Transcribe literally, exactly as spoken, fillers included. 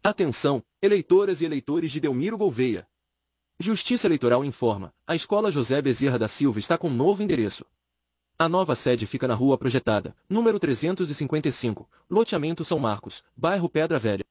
Atenção, eleitoras e eleitores de Delmiro Gouveia. Justiça Eleitoral informa, a Escola José Bezerra da Silva está com novo endereço. A nova sede fica na Rua Projetada, número trezentos e cinquenta e cinco, loteamento São Marcos, bairro Pedra Velha.